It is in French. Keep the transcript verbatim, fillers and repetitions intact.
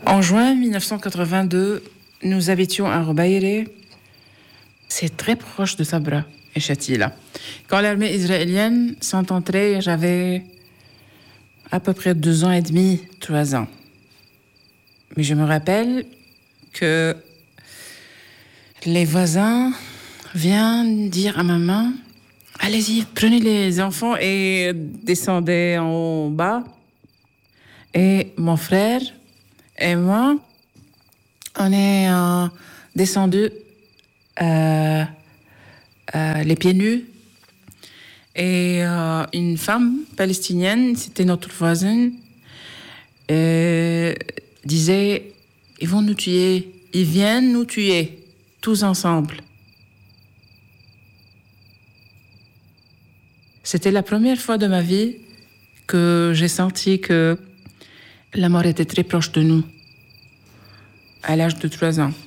En juin mille neuf cent quatre-vingt-deux, nous habitions à Rubaïré. C'est très proche de Sabra et Shatila. Quand l'armée israélienne sont entrées, j'avais à peu près deux ans et demi, trois ans. Mais je me rappelle que les voisins viennent dire à maman, allez-y, prenez les enfants et descendez en bas. Et mon frère et moi, on est euh, descendus euh, euh, les pieds nus. Et euh, une femme palestinienne, c'était notre voisine, euh, disait, ils vont nous tuer, ils viennent nous tuer, tous ensemble. C'était la première fois de ma vie que j'ai senti que la mort était très proche de nous, à l'âge de trois ans.